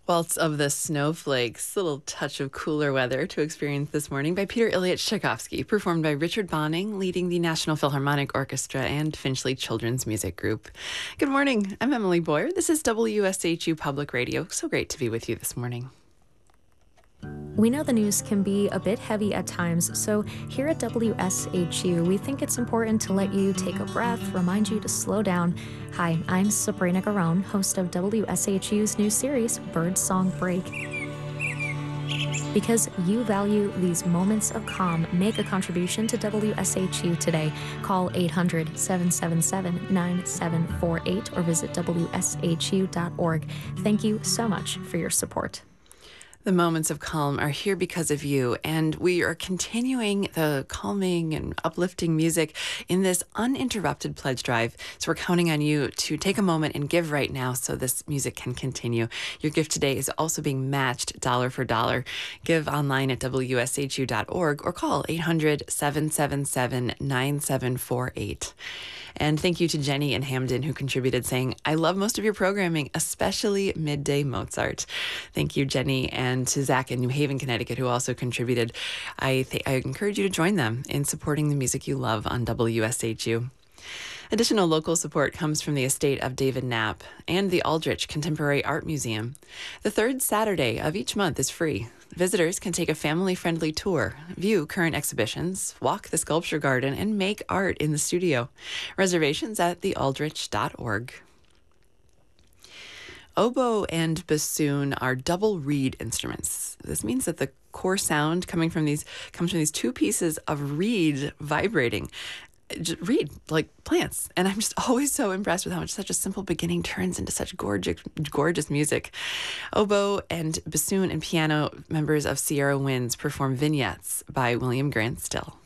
Waltz of the Snowflakes, a little touch of cooler weather to experience this morning by Peter Ilyich Tchaikovsky, performed by Richard Bonning, leading the National Philharmonic Orchestra and Finchley Children's Music Group. Good morning. I'm Emily Boyer. This is WSHU Public Radio. So great to be with you this morning. We know the news can be a bit heavy at times, so here at WSHU, we think it's important to let you take a breath, remind you to slow down. Hi, I'm Sabrina Garone, host of WSHU's new series, Bird Song Break. Because you value these moments of calm, make a contribution to WSHU today. Call 800-777-9748 or visit WSHU.org. Thank you so much for your support. The moments of calm are here because of you, and we are continuing the calming and uplifting music in this uninterrupted pledge drive. So we're counting on you to take a moment and give right now so this music can continue. Your gift today is also being matched dollar for dollar. Give online at WSHU.org or call 800-777-9748. And thank you to Jenny in Hamden who contributed saying, I love most of your programming, especially Midday Mozart. Thank you, Jenny, and to Zach in New Haven, Connecticut, who also contributed. I encourage you to join them in supporting the music you love on WSHU. Additional local support comes from the estate of David Knapp and the Aldrich Contemporary Art Museum. The third Saturday of each month is free. Visitors can take a family-friendly tour, view current exhibitions, walk the sculpture garden, and make art in the studio. Reservations at thealdrich.org. Oboe and bassoon are double reed instruments. This means that the core sound comes from these two pieces of reed vibrating. Reed, like plants. And I'm just always so impressed with how much such a simple beginning turns into such gorgeous music. Oboe and bassoon and piano members of Sierra Winds perform vignettes by William Grant Still.